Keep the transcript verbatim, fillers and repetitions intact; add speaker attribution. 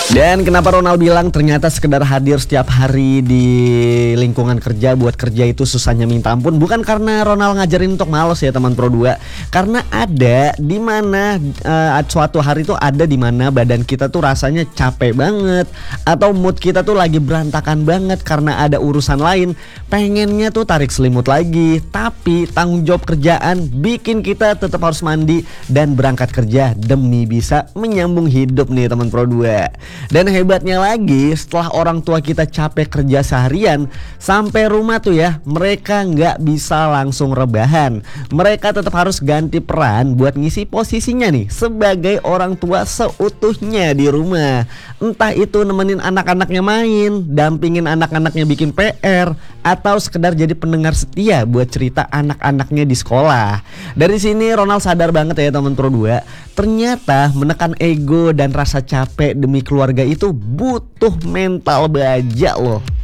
Speaker 1: Dan kenapa Ronald bilang ternyata sekedar hadir setiap hari di lingkungan kerja buat kerja itu susahnya minta ampun? Bukan karena Ronald ngajarin untuk males ya teman Pro dua. Karena ada di mana uh, suatu hari tuh ada di mana badan kita tuh rasanya capek banget, atau mood kita tuh lagi berantakan banget karena ada urusan lain. Pengennya tuh tarik selimut lagi, tapi tanggung jawab kerjaan bikin kita tetap harus mandi dan berangkat kerja demi bisa menyambung hidup nih teman Pro dua. Dan hebatnya lagi, setelah orang tua kita capek kerja seharian, sampai rumah tuh ya, mereka nggak bisa langsung rebahan. Mereka tetap harus ganti peran buat ngisi posisinya nih sebagai orang tua seutuhnya di rumah. Entah itu nemenin anak-anaknya main, dampingin anak-anaknya bikin P R, atau sekedar jadi pendengar setia buat cerita anak-anaknya di sekolah. Dari sini Ronald sadar banget ya teman Pro dua, ternyata menekan ego dan rasa capek demi keluarga itu butuh mental baja loh.